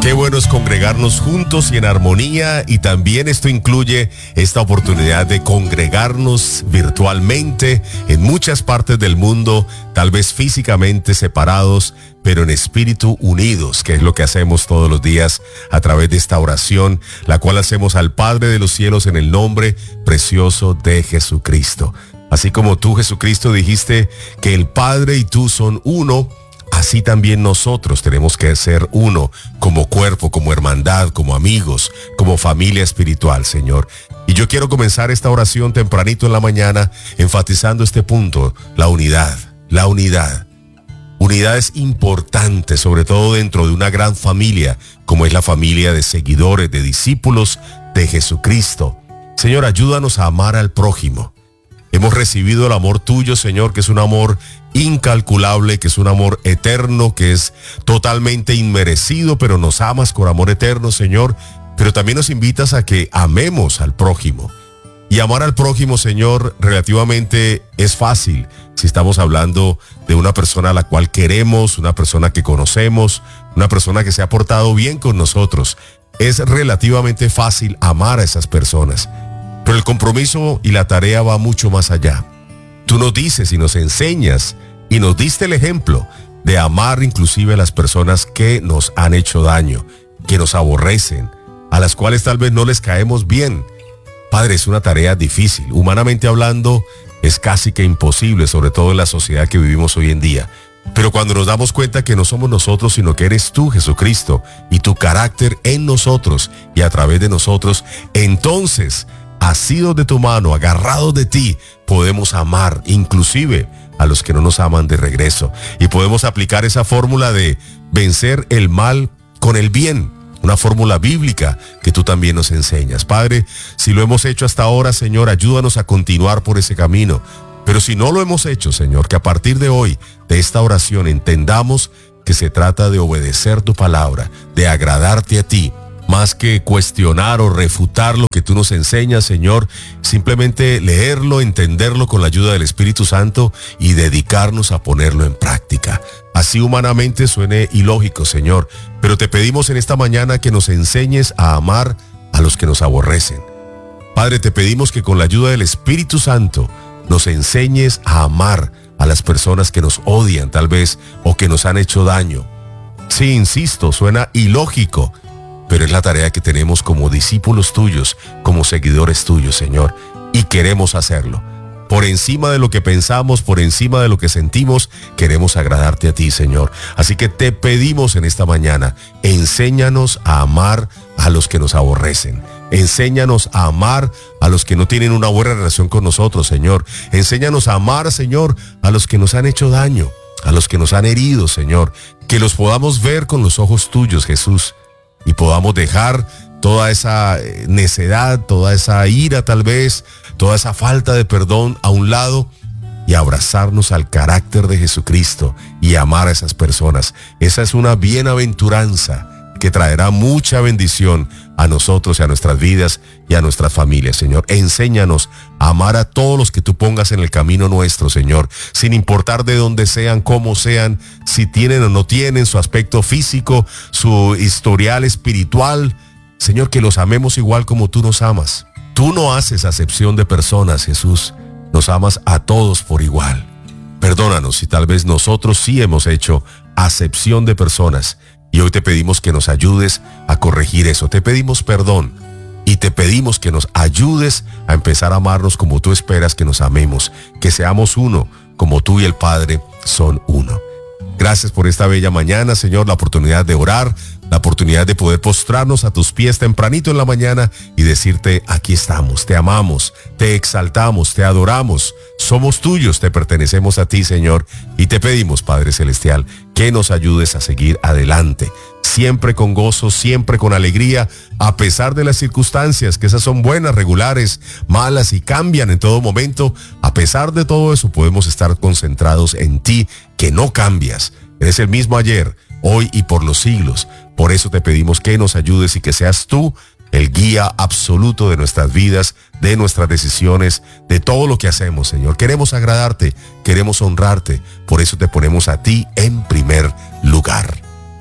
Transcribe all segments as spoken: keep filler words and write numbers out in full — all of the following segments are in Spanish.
Qué bueno es congregarnos juntos y en armonía, y también esto incluye esta oportunidad de congregarnos virtualmente en muchas partes del mundo, tal vez físicamente separados, pero en espíritu unidos, que es lo que hacemos todos los días a través de esta oración, la cual hacemos al Padre de los cielos en el nombre precioso de Jesucristo. Así como tú, Jesucristo, dijiste que el Padre y tú son uno, así también nosotros tenemos que ser uno, como cuerpo, como hermandad, como amigos, como familia espiritual, Señor. Y yo quiero comenzar esta oración tempranito en la mañana, enfatizando este punto, la unidad, la unidad. Unidad es importante, sobre todo dentro de una gran familia, como es la familia de seguidores, de discípulos de Jesucristo. Señor, ayúdanos a amar al prójimo. Hemos recibido el amor tuyo, Señor, que es un amor incalculable, que es un amor eterno, que es totalmente inmerecido, pero nos amas con amor eterno, Señor. Pero también nos invitas a que amemos al prójimo. Y amar al prójimo, Señor, relativamente es fácil si estamos hablando de una persona a la cual queremos, una persona que conocemos, una persona que se ha portado bien con nosotros. Es relativamente fácil amar a esas personas. Pero el compromiso y la tarea va mucho más allá. Tú nos dices y nos enseñas y nos diste el ejemplo de amar inclusive a las personas que nos han hecho daño, que nos aborrecen, a las cuales tal vez no les caemos bien. Padre, es una tarea difícil. Humanamente hablando, es casi que imposible, sobre todo en la sociedad que vivimos hoy en día. Pero cuando nos damos cuenta que no somos nosotros, sino que eres tú, Jesucristo, y tu carácter en nosotros y a través de nosotros, entonces, asidos de tu mano, agarrados de ti, podemos amar inclusive a los que no nos aman de regreso. Y podemos aplicar esa fórmula de vencer el mal con el bien. Una fórmula bíblica que tú también nos enseñas. Padre, si lo hemos hecho hasta ahora, Señor, ayúdanos a continuar por ese camino. Pero si no lo hemos hecho, Señor, que a partir de hoy, de esta oración, entendamos que se trata de obedecer tu palabra, de agradarte a ti, más que cuestionar o refutar lo que tú nos enseñas, Señor, simplemente leerlo, entenderlo con la ayuda del Espíritu Santo y dedicarnos a ponerlo en práctica. Así humanamente suene ilógico, Señor, pero te pedimos en esta mañana que nos enseñes a amar a los que nos aborrecen. Padre, te pedimos que con la ayuda del Espíritu Santo nos enseñes a amar a las personas que nos odian, tal vez, o que nos han hecho daño. Sí, insisto, suena ilógico, pero es la tarea que tenemos como discípulos tuyos, como seguidores tuyos, Señor, y queremos hacerlo. Por encima de lo que pensamos, por encima de lo que sentimos, queremos agradarte a ti, Señor. Así que te pedimos en esta mañana, enséñanos a amar a los que nos aborrecen. Enséñanos a amar a los que no tienen una buena relación con nosotros, Señor. Enséñanos a amar, Señor, a los que nos han hecho daño, a los que nos han herido, Señor. Que los podamos ver con los ojos tuyos, Jesús, y podamos dejar toda esa necedad, toda esa ira tal vez, toda esa falta de perdón a un lado y abrazarnos al carácter de Jesucristo y amar a esas personas. Esa es una bienaventuranza que traerá mucha bendición a nosotros y a nuestras vidas y a nuestras familias, Señor. Enséñanos a amar a todos los que tú pongas en el camino nuestro, Señor, sin importar de dónde sean, cómo sean, si tienen o no tienen, su aspecto físico, su historial espiritual. Señor, que los amemos igual como tú nos amas. Tú no haces acepción de personas, Jesús. Nos amas a todos por igual. Perdónanos si tal vez nosotros sí hemos hecho acepción de personas. Y hoy te pedimos que nos ayudes a corregir eso. Te pedimos perdón y te pedimos que nos ayudes a empezar a amarnos como tú esperas que nos amemos. Que seamos uno, como tú y el Padre son uno. Gracias por esta bella mañana, Señor, la oportunidad de orar, la oportunidad de poder postrarnos a tus pies tempranito en la mañana y decirte, aquí estamos, te amamos, te exaltamos, te adoramos, somos tuyos, te pertenecemos a ti, Señor, y te pedimos, Padre Celestial, que nos ayudes a seguir adelante, siempre con gozo, siempre con alegría, a pesar de las circunstancias, que esas son buenas, regulares, malas y cambian en todo momento. A pesar de todo eso, podemos estar concentrados en ti, que no cambias. Eres el mismo ayer, hoy y por los siglos. Por eso te pedimos que nos ayudes y que seas tú el guía absoluto de nuestras vidas, de nuestras decisiones, de todo lo que hacemos, Señor. Queremos agradarte, queremos honrarte. Por eso te ponemos a ti en primer lugar. Oro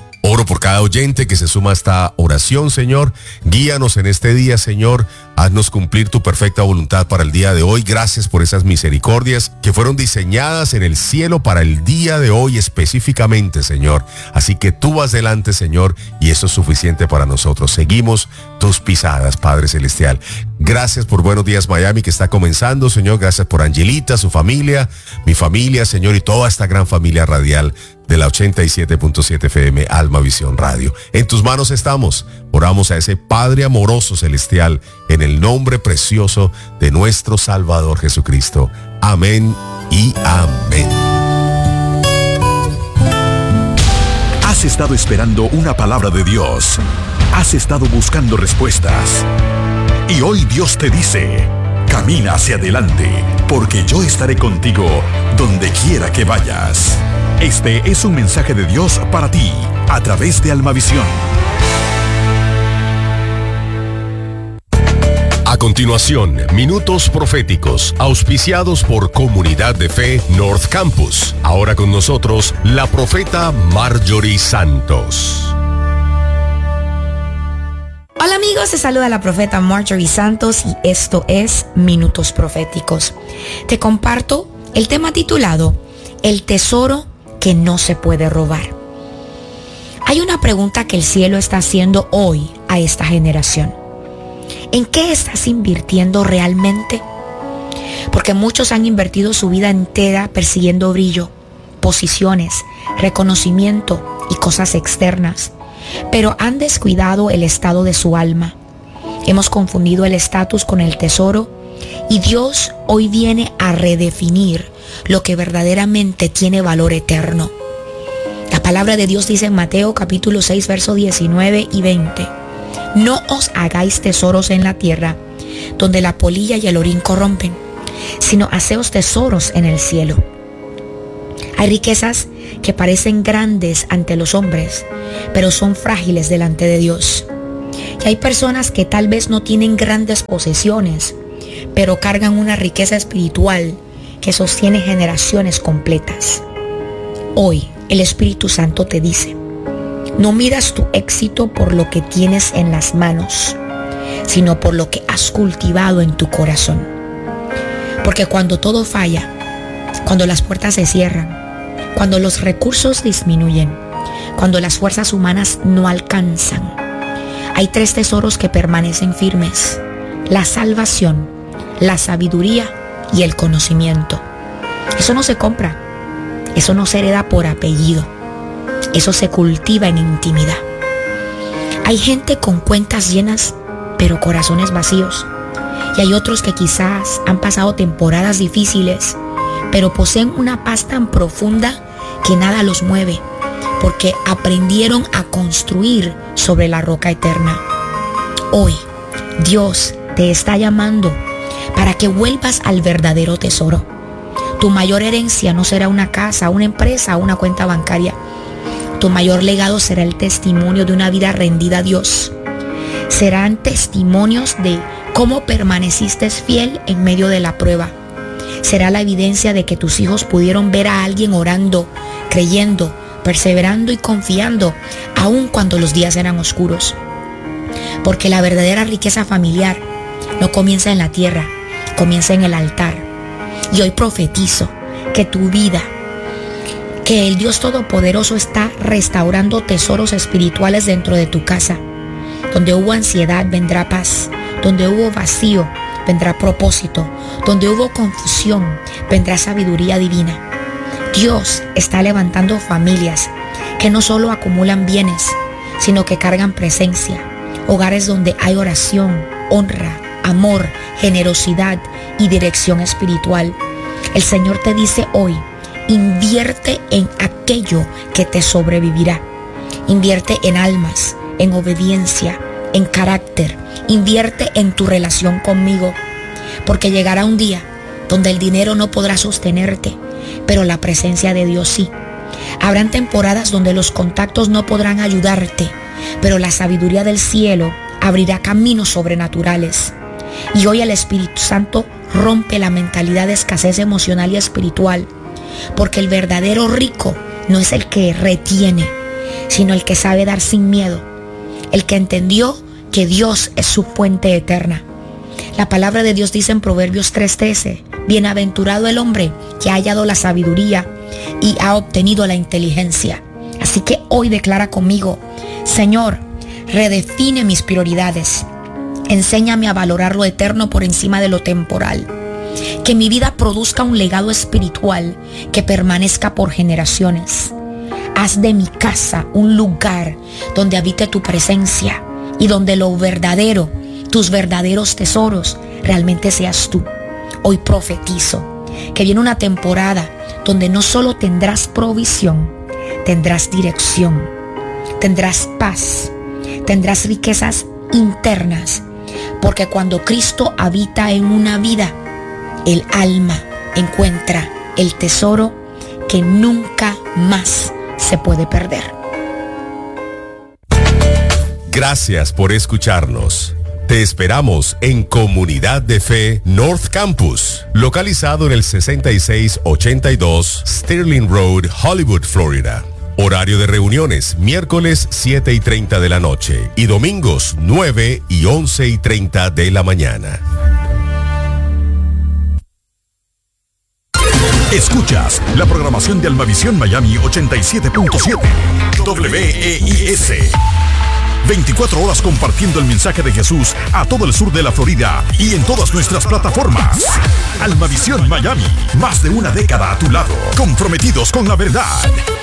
Señor, por cada oyente que se suma a esta oración, Señor. Guíanos en este día, Señor. Haznos cumplir tu perfecta voluntad para el día de hoy. Gracias por esas misericordias que fueron diseñadas en el cielo para el día de hoy específicamente, Señor. Así que tú vas delante, Señor, y eso es suficiente para nosotros. Seguimos tus pisadas, Padre Celestial. Gracias por Buenos Días Miami, que está comenzando, Señor. Gracias por Angelita, su familia, mi familia, Señor, y toda esta gran familia radial de la ochenta y siete punto siete F M Alma Visión Radio. En tus manos estamos. Oramos a ese Padre amoroso celestial en el nombre precioso de nuestro Salvador Jesucristo. Amén y amén. Has estado esperando una palabra de Dios. Has estado buscando respuestas. Y hoy Dios te dice: camina hacia adelante, porque yo estaré contigo donde quiera que vayas. Este es un mensaje de Dios para ti, a través de Almavisión. A continuación, minutos proféticos, auspiciados por Comunidad de Fe North Campus. Ahora con nosotros, la profeta Marjorie Santos. Hola amigos, te saluda la profeta Marjorie Santos y esto es Minutos Proféticos. Te comparto el tema titulado El tesoro que no se puede robar. Hay una pregunta que el cielo está haciendo hoy a esta generación. ¿En qué estás invirtiendo realmente? Porque muchos han invertido su vida entera persiguiendo brillo, posiciones, reconocimiento y cosas externas, pero han descuidado el estado de su alma. Hemos confundido el estatus con el tesoro y Dios hoy viene a redefinir lo que verdaderamente tiene valor eterno. La palabra de Dios dice en Mateo capítulo seis, versos diecinueve y veinte: no os hagáis tesoros en la tierra, donde la polilla y el orín corrompen, sino haceos tesoros en el cielo. Hay riquezas que parecen grandes ante los hombres, pero son frágiles delante de Dios. Y hay personas que tal vez no tienen grandes posesiones, pero cargan una riqueza espiritual que sostiene generaciones completas. Hoy el Espíritu Santo te dice: no midas tu éxito por lo que tienes en las manos, sino por lo que has cultivado en tu corazón. Porque cuando todo falla, cuando las puertas se cierran, cuando los recursos disminuyen, cuando las fuerzas humanas no alcanzan, hay tres tesoros que permanecen firmes: la salvación, la sabiduría y el conocimiento. Eso no se compra, eso no se hereda por apellido, eso se cultiva en intimidad. Hay gente con cuentas llenas, pero corazones vacíos. Y hay otros que quizás han pasado temporadas difíciles, pero poseen una paz tan profunda que nada los mueve, porque aprendieron a construir sobre la roca eterna. Hoy, Dios te está llamando para que vuelvas al verdadero tesoro. Tu mayor herencia no será una casa, una empresa o una cuenta bancaria. Tu mayor legado será el testimonio de una vida rendida a Dios. Serán testimonios de cómo permaneciste fiel en medio de la prueba. Será la evidencia de que tus hijos pudieron ver a alguien orando, creyendo, perseverando y confiando, aun cuando los días eran oscuros. Porque la verdadera riqueza familiar no comienza en la tierra, comienza en el altar. Y hoy profetizo que tu vida, que el Dios Todopoderoso está restaurando tesoros espirituales dentro de tu casa. Donde hubo ansiedad, vendrá paz. Donde hubo vacío, vendrá propósito. Donde hubo confusión, vendrá sabiduría divina. Dios está levantando familias que no solo acumulan bienes, sino que cargan presencia. Hogares donde hay oración, honra, amor, generosidad y dirección espiritual. El Señor te dice hoy: invierte en aquello que te sobrevivirá. Invierte en almas, en obediencia, en carácter. Invierte en tu relación conmigo, porque llegará un día donde el dinero no podrá sostenerte, pero la presencia de Dios sí. Habrán temporadas donde los contactos no podrán ayudarte, pero la sabiduría del cielo abrirá caminos sobrenaturales. Y hoy el Espíritu Santo rompe la mentalidad de escasez emocional y espiritual, porque el verdadero rico no es el que retiene, sino el que sabe dar sin miedo, el que entendió que Dios es su fuente eterna. La palabra de Dios dice en Proverbios tres trece, bienaventurado el hombre que ha hallado la sabiduría y ha obtenido la inteligencia. Así que hoy declara conmigo, Señor, redefine mis prioridades. Enséñame a valorar lo eterno por encima de lo temporal. Que mi vida produzca un legado espiritual que permanezca por generaciones. Haz de mi casa un lugar donde habite tu presencia y donde lo verdadero, tus verdaderos tesoros, realmente seas tú. Hoy profetizo que viene una temporada donde no solo tendrás provisión, tendrás dirección, tendrás paz, tendrás riquezas internas, porque cuando Cristo habita en una vida, el alma encuentra el tesoro que nunca más se puede perder. Gracias por escucharnos. Te esperamos en Comunidad de Fe North Campus, localizado en el sesenta y seis ochenta y dos Sterling Road, Hollywood, Florida. Horario de reuniones, miércoles siete y treinta de la noche y domingos nueve y once y treinta de la mañana. Escuchas la programación de Almavisión Miami ochenta y siete punto siete W E I S. veinticuatro horas compartiendo el mensaje de Jesús a todo el sur de la Florida y en todas nuestras plataformas. Almavisión Miami, más de una década a tu lado, comprometidos con la verdad.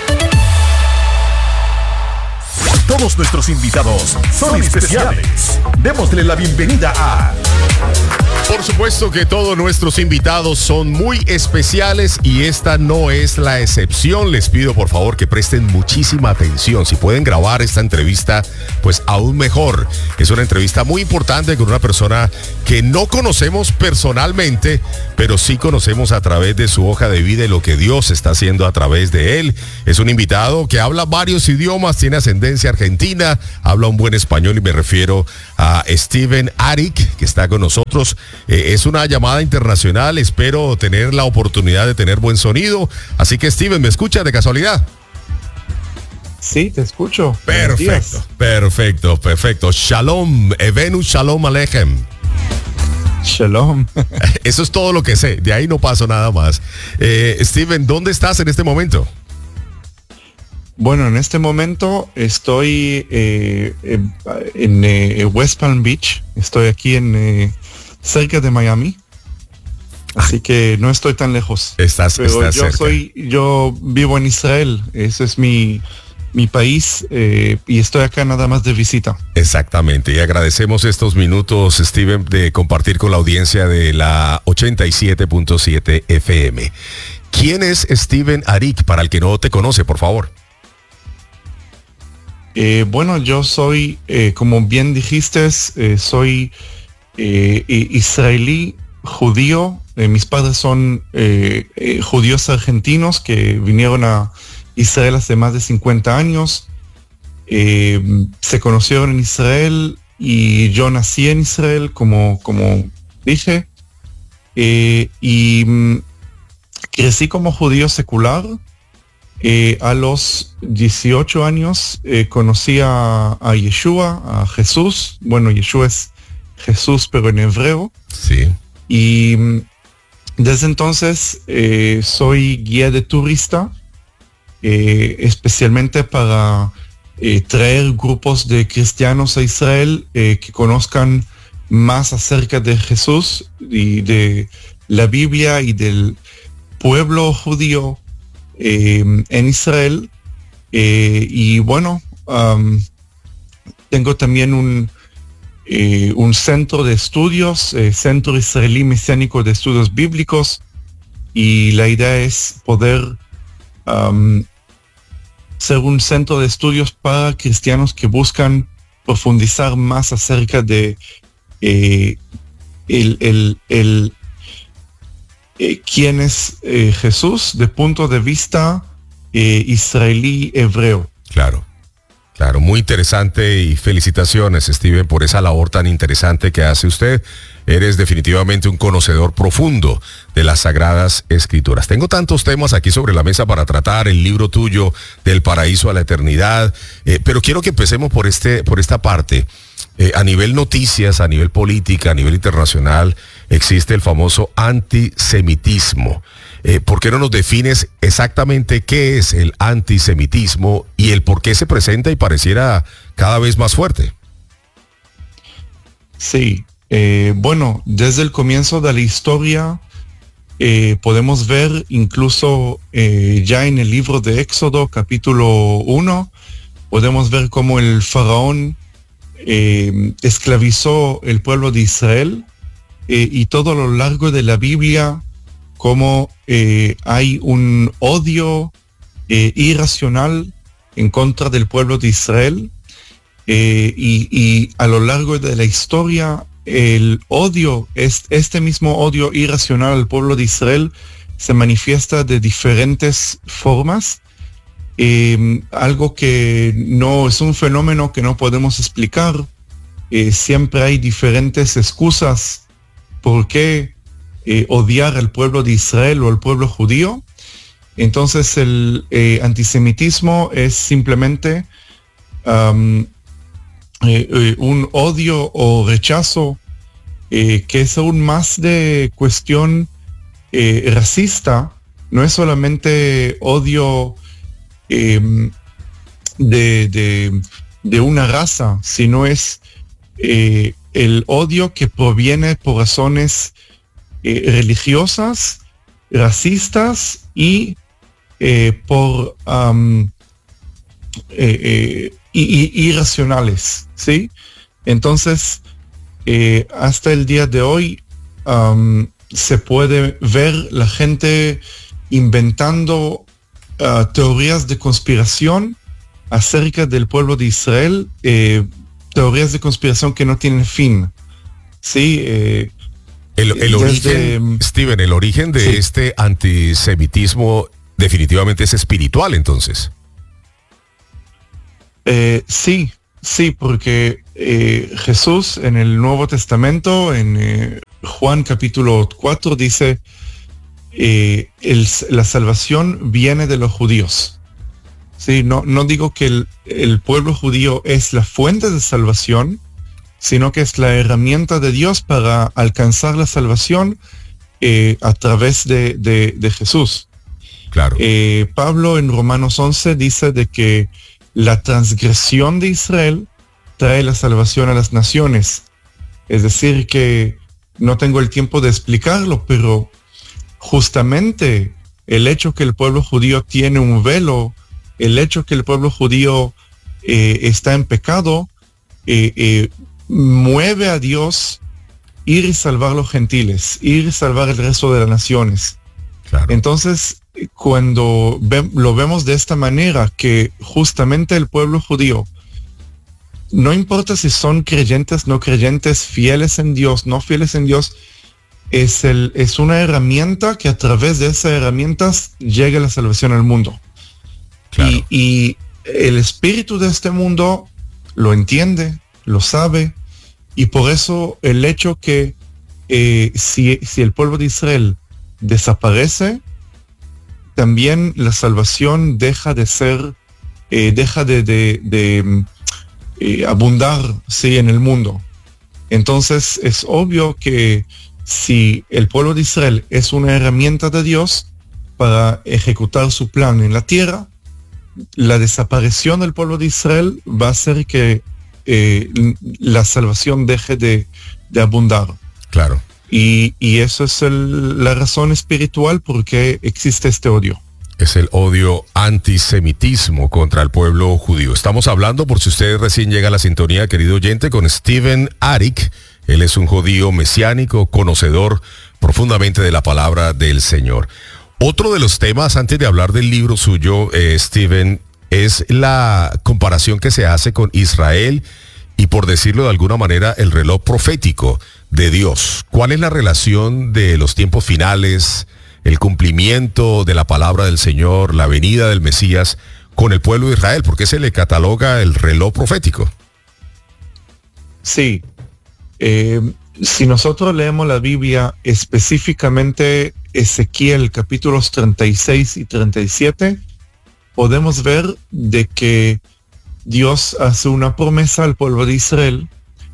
Todos nuestros invitados son especiales. Démosle la bienvenida a... Por supuesto que todos nuestros invitados son muy especiales y esta no es la excepción. Les pido por favor que presten muchísima atención. Si pueden grabar esta entrevista, pues aún mejor. Es una entrevista muy importante con una persona que no conocemos personalmente, pero sí conocemos a través de su hoja de vida y lo que Dios está haciendo a través de él. Es un invitado que habla varios idiomas, tiene ascendencia argentina, habla un buen español y me refiero a Steven Arik, que está con nosotros. Eh, es una llamada internacional, espero tener la oportunidad de tener buen sonido. Así que Steven, ¿me escuchas de casualidad? Sí, te escucho. Perfecto, perfecto, perfecto. Shalom, Evenu Shalom Alechem. Shalom. Eso es todo lo que sé, de ahí no paso nada más. Eh, Steven, ¿dónde estás en este momento? Bueno, en este momento estoy eh, en, en eh, West Palm Beach. Estoy aquí en eh, cerca de Miami. Así que no estoy tan lejos. Estás, Pero estás yo cerca. soy, yo vivo en Israel. Ese es mi, mi país eh, y estoy acá nada más de visita. Exactamente, y agradecemos estos minutos, Steven, de compartir con la audiencia de la ochenta y siete punto siete F M. ¿Quién es Steven Arik, para el que no te conoce, por favor? Eh, bueno, yo soy, eh, como bien dijiste, eh, soy eh, israelí, judío. Eh, mis padres son eh, eh, judíos argentinos que vinieron a Israel hace más de cincuenta años. Eh, se conocieron en Israel y yo nací en Israel, como, como dije. Eh, y mm, crecí como judío secular. Eh, a los dieciocho años eh, conocí a, a Yeshua, a Jesús. Bueno, Yeshua es Jesús, pero en hebreo. Sí. Y mm, desde entonces eh, soy guía de turista, eh, especialmente para eh, traer grupos de cristianos a Israel eh, que conozcan más acerca de Jesús y de la Biblia y del pueblo judío Eh, en Israel. Eh, y bueno, um, tengo también un, eh, un centro de estudios, eh, Centro Israelí Mesiánico de Estudios Bíblicos, y la idea es poder um, ser un centro de estudios para cristianos que buscan profundizar más acerca de eh, el, el, el Eh, quién es eh, Jesús de punto de vista eh, israelí hebreo. Claro, claro, muy interesante y felicitaciones, Steven, por esa labor tan interesante que hace usted. eres definitivamente un conocedor profundo de las Sagradas Escrituras. Tengo tantos temas aquí sobre la mesa para tratar, el libro tuyo, Del Paraíso a la Eternidad, eh, pero quiero que empecemos por, este, por esta parte. Eh, a nivel noticias, a nivel política, a nivel internacional, existe el famoso antisemitismo. Eh, ¿Por qué no nos defines exactamente qué es el antisemitismo y el por qué se presenta y pareciera cada vez más fuerte? Sí, eh, bueno, desde el comienzo de la historia eh, podemos ver incluso eh, ya en el libro de Éxodo, capítulo uno, podemos ver cómo el faraón eh, esclavizó el pueblo de Israel eh, y todo a lo largo de la Biblia cómo eh, hay un odio eh, irracional en contra del pueblo de Israel. Eh, y, y a lo largo de la historia el odio, es, este mismo odio irracional al pueblo de Israel se manifiesta de diferentes formas, eh, algo que no es un fenómeno que no podemos explicar. Eh, siempre hay diferentes excusas por qué eh, odiar al pueblo de Israel o al pueblo judío. Entonces el eh, antisemitismo es simplemente um, Eh, eh, un odio o rechazo eh, que es aún más de cuestión eh, racista, no es solamente odio eh, de, de, de una raza, sino es eh, el odio que proviene por razones eh, religiosas, racistas y eh, por um, eh, eh, y, y, irracionales, ¿sí? Entonces, eh, hasta el día de hoy um, se puede ver la gente inventando uh, teorías de conspiración acerca del pueblo de Israel, eh, teorías de conspiración que no tienen fin, ¿sí? Eh, el, el desde, origen, Steven, el origen de sí. este antisemitismo definitivamente es espiritual, entonces. Eh, sí, sí, porque eh, Jesús en el Nuevo Testamento, en eh, Juan capítulo cuatro, dice, eh, el, la salvación viene de los judíos. Sí, no, no digo que el, el pueblo judío es la fuente de salvación, sino que es la herramienta de Dios para alcanzar la salvación eh, a través de, de, de Jesús. Claro. Eh, Pablo en Romanos once dice de que la transgresión de Israel trae la salvación a las naciones. Es decir, que no tengo el tiempo de explicarlo, pero justamente el hecho que el pueblo judío tiene un velo, el hecho que el pueblo judío eh, está en pecado, eh, eh, mueve a Dios ir y salvar a los gentiles, ir y salvar el resto de las naciones. Claro. Entonces, cuando ve, lo vemos de esta manera, que justamente el pueblo judío, no importa si son creyentes, no creyentes, fieles en Dios, no fieles en Dios, es, el, es una herramienta que a través de esas herramientas llega la salvación al mundo. Claro. Y, y el espíritu de este mundo lo entiende, lo sabe, y por eso el hecho que eh, si, si el pueblo de Israel desaparece, también la salvación deja de ser, eh, deja de, de, de eh, abundar, sí, en el mundo. Entonces es obvio que si el pueblo de Israel es una herramienta de Dios para ejecutar su plan en la tierra, la desaparición del pueblo de Israel va a hacer que eh, la salvación deje de, de abundar. Claro. Y, y eso es el, la razón espiritual por qué existe este odio. Es el odio antisemitismo contra el pueblo judío. Estamos hablando, por si usted recién llega a la sintonía, querido oyente, con Steven Arik. Él es un judío mesiánico, conocedor profundamente de la palabra del Señor. Otro de los temas, antes de hablar del libro suyo, eh, Steven, es la comparación que se hace con Israel y, por decirlo de alguna manera, el reloj profético de Dios. ¿Cuál es la relación de los tiempos finales, el cumplimiento de la palabra del Señor, la venida del Mesías con el pueblo de Israel? ¿Por qué se le cataloga el reloj profético? Sí, eh, si nosotros leemos la Biblia, específicamente Ezequiel capítulos treinta y seis y treinta y siete, podemos ver de que Dios hace una promesa al pueblo de Israel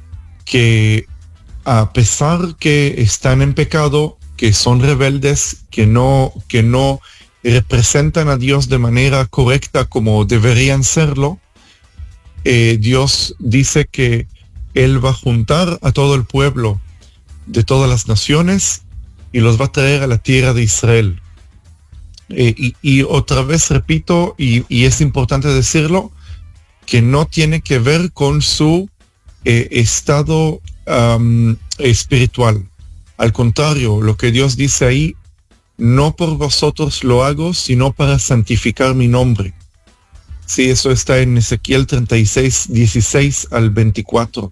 que a pesar que están en pecado, que son rebeldes, que no, que no representan a Dios de manera correcta como deberían serlo, eh, Dios dice que Él va a juntar a todo el pueblo de todas las naciones y los va a traer a la tierra de Israel. Eh, y, y otra vez repito, y, y es importante decirlo, que no tiene que ver con su eh, estado um, espiritual. Al contrario, lo que Dios dice ahí, no por vosotros lo hago, sino para santificar mi nombre. Sí, eso está en Ezequiel treinta y seis, dieciséis al veinticuatro.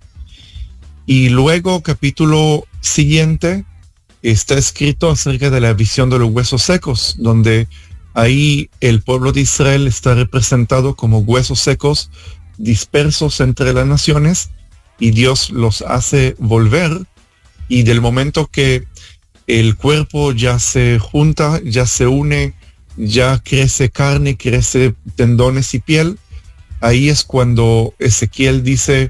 Y luego, capítulo siguiente, está escrito acerca de la visión de los huesos secos, donde ahí el pueblo de Israel está representado como huesos secos dispersos entre las naciones, y Dios los hace volver, y del momento que el cuerpo ya se junta, ya se une, ya crece carne, crece tendones y piel, ahí es cuando Ezequiel dice,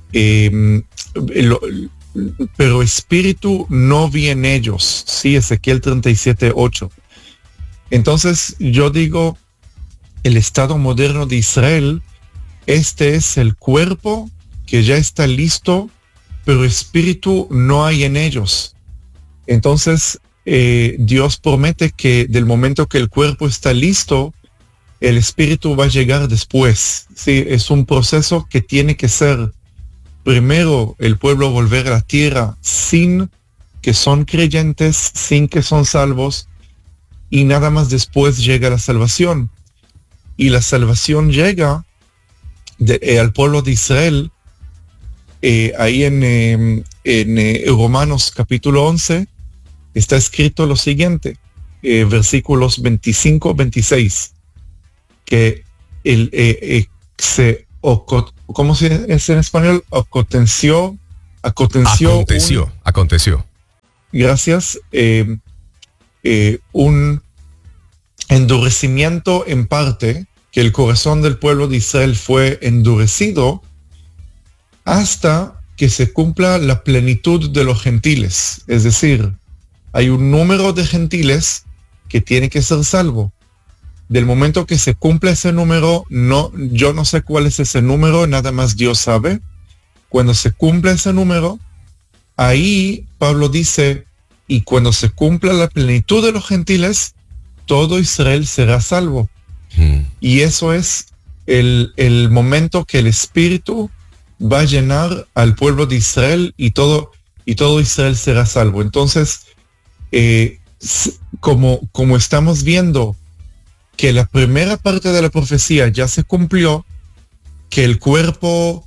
eh, lo, pero espíritu no vi en ellos. Sí, Ezequiel treinta y siete, ocho. Entonces yo digo, el estado moderno de Israel, este es el cuerpo que ya está listo, pero espíritu no hay en ellos. Entonces eh, Dios promete que del momento que el cuerpo está listo, el espíritu va a llegar después. Sí, es un proceso que tiene que ser primero el pueblo volver a la tierra sin que son creyentes, sin que son salvos, y nada más después llega la salvación. Y la salvación llega de, eh, al pueblo de Israel, eh, ahí en, eh, en eh, Romanos capítulo once, está escrito lo siguiente, eh, versículos veinticinco, veintiséis, que el, eh, eh, se Ocot, ¿cómo se es en español? Aconteció, aconteció, aconteció, un, aconteció. Gracias. Eh, eh, un endurecimiento en parte, que el corazón del pueblo de Israel fue endurecido hasta que se cumpla la plenitud de los gentiles. Es decir, hay un número de gentiles que tiene que ser salvo. Del momento que se cumple ese número, no, yo no sé cuál es ese número, nada más Dios sabe. Cuando se cumple ese número, ahí Pablo dice, y cuando se cumpla la plenitud de los gentiles, todo Israel será salvo. Hmm. Y eso es el, el momento que el Espíritu va a llenar al pueblo de Israel y todo, y todo Israel será salvo. Entonces, eh, como, como estamos viendo, que la primera parte de la profecía ya se cumplió, que el cuerpo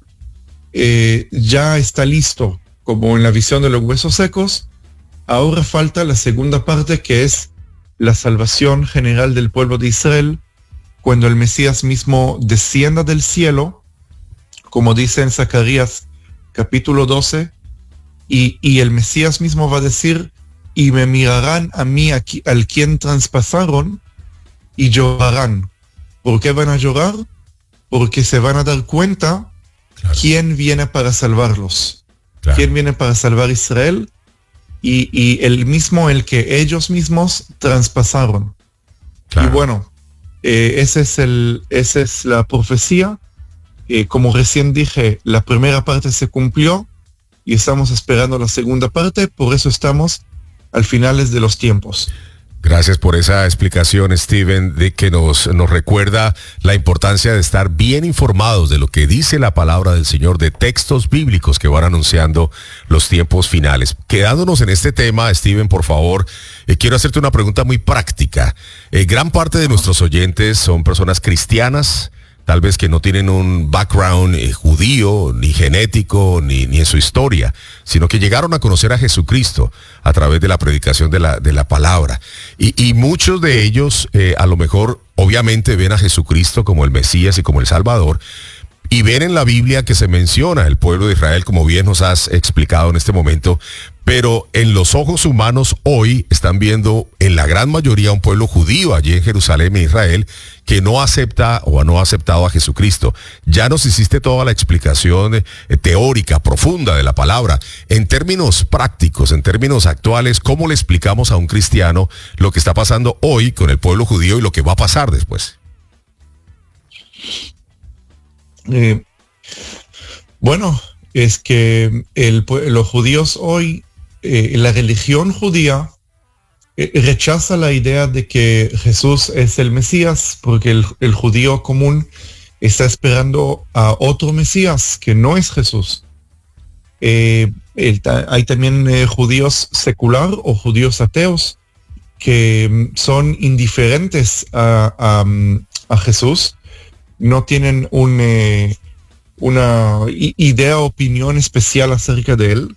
eh, ya está listo, como en la visión de los huesos secos, ahora falta la segunda parte, que es la salvación general del pueblo de Israel, cuando el Mesías mismo descienda del cielo, como dice en Zacarías capítulo doce, y, y el Mesías mismo va a decir, y me mirarán a mí, aquí, al quien traspasaron, y llorarán. ¿Por qué van a llorar? Porque se van a dar cuenta, claro, quién viene para salvarlos. Claro. Quién viene para salvar a Israel, y, y el mismo, el que ellos mismos traspasaron. Claro. Y bueno, eh, ese es el, esa es la profecía. Eh, como recién dije, la primera parte se cumplió y estamos esperando la segunda parte, por eso estamos al finales de los tiempos. Gracias por esa explicación, Steven, de que nos, nos recuerda la importancia de estar bien informados de lo que dice la palabra del Señor, de textos bíblicos que van anunciando los tiempos finales. Quedándonos en este tema, Steven, por favor, eh, quiero hacerte una pregunta muy práctica. Eh, gran parte de nuestros oyentes son personas cristianas, tal vez que no tienen un background eh, judío, ni genético, ni, ni en su historia, sino que llegaron a conocer a Jesucristo a través de la predicación de la, de la palabra. Y, y muchos de ellos, eh, a lo mejor, obviamente ven a Jesucristo como el Mesías y como el Salvador, y ven en la Biblia que se menciona el pueblo de Israel, como bien nos has explicado en este momento, pero en los ojos humanos hoy están viendo en la gran mayoría un pueblo judío allí en Jerusalén, en Israel, que no acepta o no ha aceptado a Jesucristo. Ya nos hiciste toda la explicación eh, teórica, profunda de la palabra. En términos prácticos, en términos actuales, ¿cómo le explicamos a un cristiano lo que está pasando hoy con el pueblo judío y lo que va a pasar después? Eh, bueno, es que el, los judíos hoy, eh, la religión judía eh, rechaza la idea de que Jesús es el Mesías, porque el, el judío común está esperando a otro Mesías que no es Jesús. Eh, el, hay también eh, judíos secular o judíos ateos que um, son indiferentes a, a, a Jesús, no tienen un, eh, una idea o opinión especial acerca de él,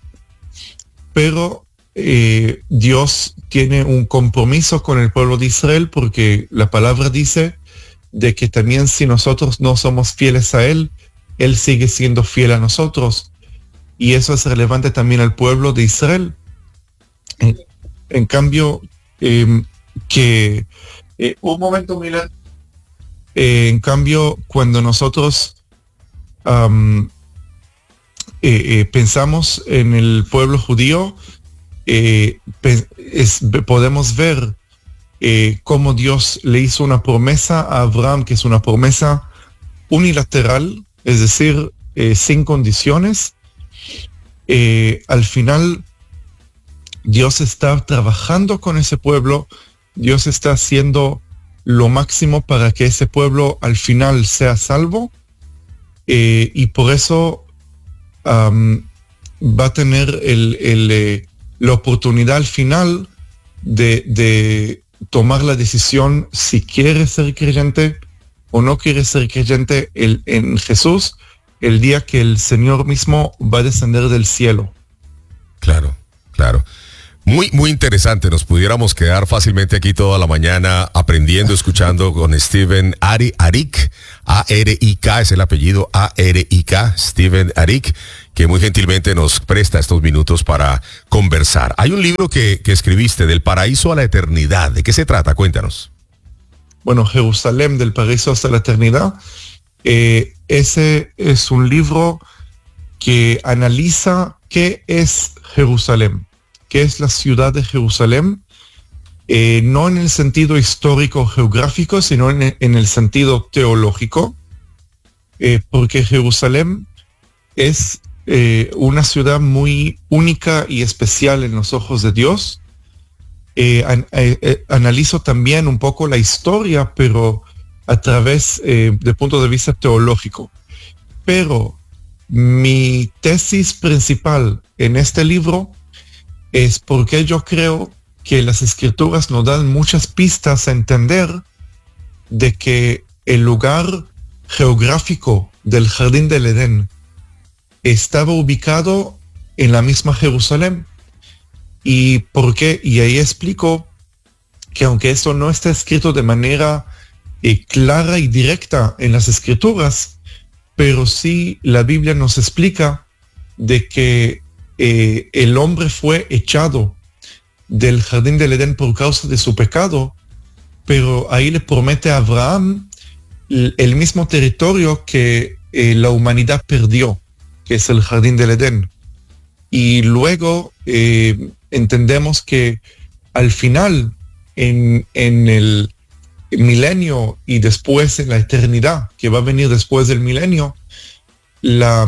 pero eh, Dios tiene un compromiso con el pueblo de Israel, porque la palabra dice de que también si nosotros no somos fieles a él, él sigue siendo fiel a nosotros, y eso es relevante también al pueblo de Israel. En, en cambio, eh, que eh, un momento, Milan. Eh, en cambio, cuando nosotros um, eh, eh, pensamos en el pueblo judío, eh, es, podemos ver eh, cómo Dios le hizo una promesa a Abraham, que es una promesa unilateral, es decir, eh, sin condiciones. Eh, al final, Dios está trabajando con ese pueblo, Dios está haciendo lo máximo para que ese pueblo al final sea salvo, eh, y por eso um, va a tener el, el, eh, la oportunidad al final de, de tomar la decisión si quiere ser creyente o no quiere ser creyente el, en Jesús, el día que el Señor mismo va a descender del cielo. Claro, claro. Muy, muy interesante. Nos pudiéramos quedar fácilmente aquí toda la mañana aprendiendo, escuchando con Steven Ari, Arik, A R I K, es el apellido, A R I K, Steven Arik, que muy gentilmente nos presta estos minutos para conversar. Hay un libro que, que escribiste, Del Paraíso a la Eternidad. ¿De qué se trata? Cuéntanos. Bueno, Jerusalén, del Paraíso hasta la Eternidad. Eh, ese es un libro que analiza qué es Jerusalén. ¿Qué es la ciudad de Jerusalén? Eh, no en el sentido histórico geográfico, sino en, en el sentido teológico, eh, porque Jerusalén es eh, una ciudad muy única y especial en los ojos de Dios. Eh, an, eh, analizo también un poco la historia, pero a través eh, del punto de vista teológico. Pero mi tesis principal en este libro es porque yo creo que las escrituras nos dan muchas pistas a entender de que el lugar geográfico del Jardín del Edén estaba ubicado en la misma Jerusalén. Y por qué, y ahí explico que aunque eso no está escrito de manera eh, clara y directa en las escrituras, pero sí la Biblia nos explica de que Eh, el hombre fue echado del Jardín del Edén por causa de su pecado, pero ahí le promete a Abraham el, el mismo territorio que eh, la humanidad perdió, que es el Jardín del Edén. Y luego eh, entendemos que al final, en, en el milenio y después en la eternidad, que va a venir después del milenio, la...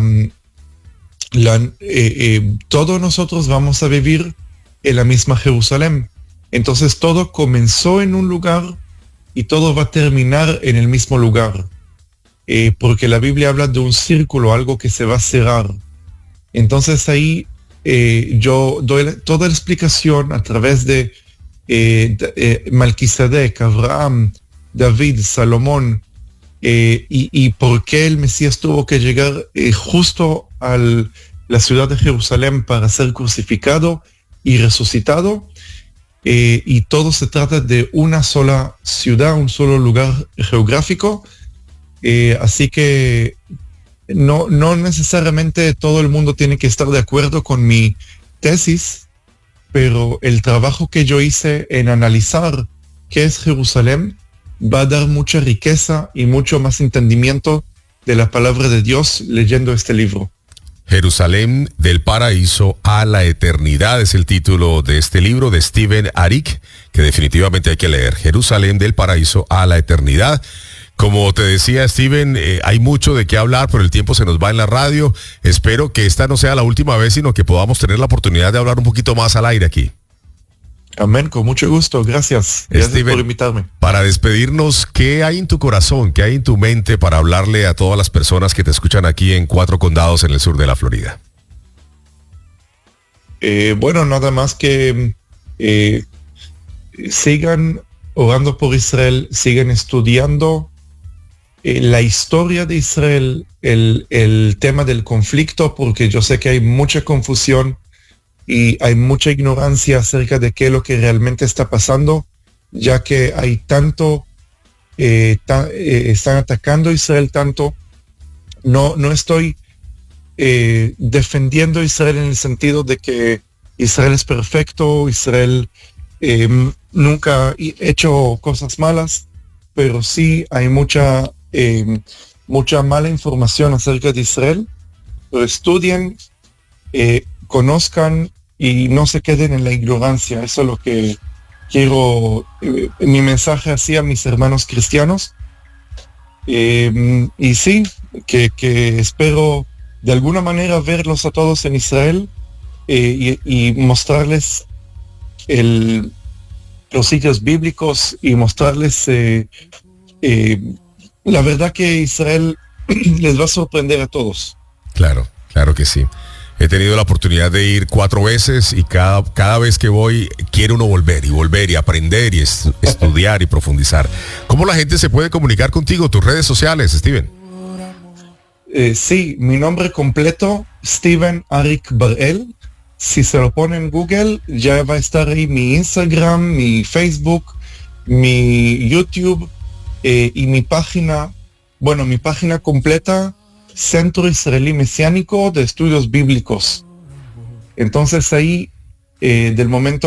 La, eh, eh, todos nosotros vamos a vivir en la misma Jerusalén. Entonces todo comenzó en un lugar y todo va a terminar en el mismo lugar. Eh, porque la Biblia habla de un círculo, algo que se va a cerrar. Entonces ahí eh, yo doy toda la explicación a través de, eh, de eh, Melquisedec, Abraham, David, Salomón, eh, y, y por qué el Mesías tuvo que llegar eh, justo a la ciudad de Jerusalén para ser crucificado y resucitado, eh, y todo se trata de una sola ciudad, un solo lugar geográfico, eh, así que no, no necesariamente todo el mundo tiene que estar de acuerdo con mi tesis, pero el trabajo que yo hice en analizar qué es Jerusalén va a dar mucha riqueza y mucho más entendimiento de la palabra de Dios leyendo este libro. Jerusalén del paraíso a la eternidad es el título de este libro de Steven Arik, que definitivamente hay que leer. Jerusalén del paraíso a la eternidad. Como te decía, Steven, eh, hay mucho de qué hablar, pero el tiempo se nos va en la radio. Espero que esta no sea la última vez, sino que podamos tener la oportunidad de hablar un poquito más al aire aquí. Amén, con mucho gusto. Gracias. Gracias Steven, por invitarme. Para despedirnos, ¿qué hay en tu corazón, qué hay en tu mente para hablarle a todas las personas que te escuchan aquí en Cuatro Condados en el sur de la Florida? Eh, bueno, nada más que eh, sigan orando por Israel, sigan estudiando eh, la historia de Israel, el, el tema del conflicto, porque yo sé que hay mucha confusión y hay mucha ignorancia acerca de qué es lo que realmente está pasando, ya que hay tanto, eh, ta, eh, están atacando a Israel tanto. No, no estoy eh, defendiendo a Israel en el sentido de que Israel es perfecto, Israel eh, nunca ha hecho cosas malas, pero sí hay mucha, eh, mucha mala información acerca de Israel. Pero estudien, eh, conozcan y no se queden en la ignorancia. Eso es lo que quiero, eh, mi mensaje así a mis hermanos cristianos. Eh, y sí, que, que espero de alguna manera verlos a todos en Israel eh, y, y mostrarles el, los sitios bíblicos y mostrarles eh, eh, la verdad que Israel les va a sorprender a todos. Claro, claro que sí. He tenido la oportunidad de ir cuatro veces y cada, cada vez que voy quiere uno volver y volver y aprender y est- estudiar y profundizar. ¿Cómo la gente se puede comunicar contigo? Tus redes sociales, Steven. Eh, sí, mi nombre completo, Steven Arik Bar-El. Si se lo pone en Google, ya va a estar ahí mi Instagram, mi Facebook, mi YouTube eh, y mi página, bueno, mi página completa, Centro Israelí Mesiánico de Estudios Bíblicos. Entonces ahí, eh, del momento